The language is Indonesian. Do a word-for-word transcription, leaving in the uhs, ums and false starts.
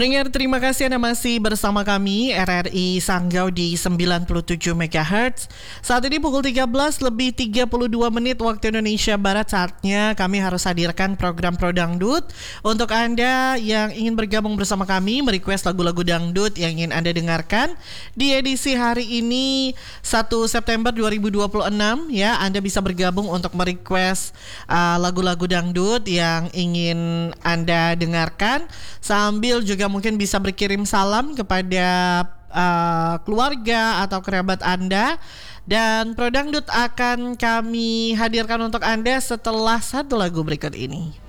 Pendengar, terima kasih Anda masih bersama kami R R I Sanggau di sembilan puluh tujuh megahertz. Saat ini pukul tiga belas lebih tiga puluh dua menit waktu Indonesia Barat. Saatnya kami harus hadirkan program Pro Dangdut. Untuk Anda yang ingin bergabung bersama kami, merequest lagu-lagu dangdut yang ingin Anda dengarkan di edisi hari ini satu September dua ribu dua puluh enam, ya, Anda bisa bergabung untuk merequest uh, lagu-lagu dangdut yang ingin Anda dengarkan, sambil juga mungkin bisa berkirim salam kepada uh, keluarga atau kerabat Anda. Dan Pro Dangdut akan kami hadirkan untuk Anda setelah satu lagu berikut ini.